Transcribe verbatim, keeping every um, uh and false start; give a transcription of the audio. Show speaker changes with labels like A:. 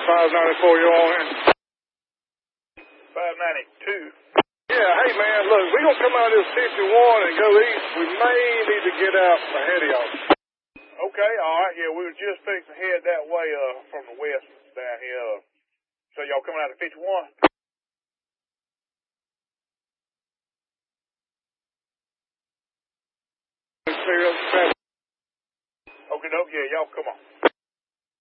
A: five ninety-four, you're on in.
B: five ninety-two.
A: Yeah, hey man, look, we're going to come out of this fifty-one and go east. We may need to get out ahead of y'all.
B: Okay, all right. Yeah, we were just fixing to head that way uh, from the west down here. Uh, so y'all coming out of fifty-one? Okay, no, yeah, y'all come on.